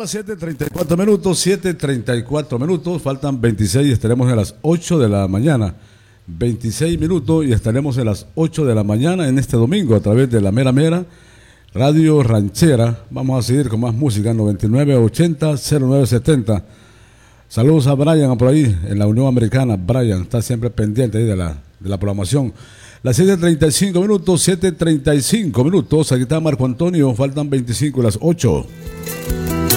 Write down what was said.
las 7:34 minutos, 7:34 minutos, faltan 26 y estaremos a las 8 de la mañana. 26 minutos y estaremos a las 8 de la mañana en este domingo a través de la Mera Mera Radio Ranchera. Vamos a seguir con más música, 9980-0970. Saludos a Brian por ahí en la Unión Americana. Brian está siempre pendiente ahí de la programación. Las 7:35 minutos, 7:35 minutos. Aquí está Marco Antonio, faltan 25 a las 8.